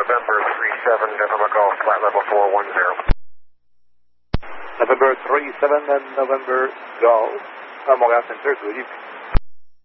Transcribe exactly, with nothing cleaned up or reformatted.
November three seven, November Golf, flight level four one zero. November three seven and November Golf, à Montréal Center, good evening.